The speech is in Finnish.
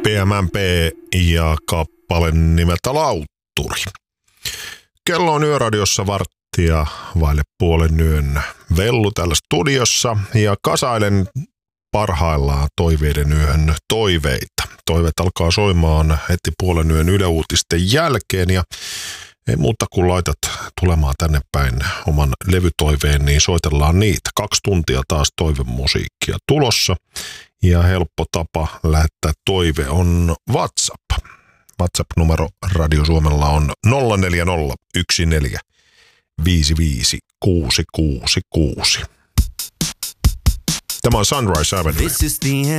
PMMP ja kappale nimeltä Lautturi. Kello on Yöradiossa varttia vaille puolen yön. Vellu täällä studiossa ja kasailen parhaillaan toiveiden yön toiveita. Toiveet alkaa soimaan heti puolen yön Yle Uutisten jälkeen ja ei muuta kuin laitat tulemaan tänne päin oman levytoiveen, niin soitellaan niitä. 2 tuntia taas toivemusiikkia tulossa ja helppo tapa lähettää toive on WhatsApp. WhatsApp-numero Radio Suomella on 0401455666. Tämä on Sunrise Avenue.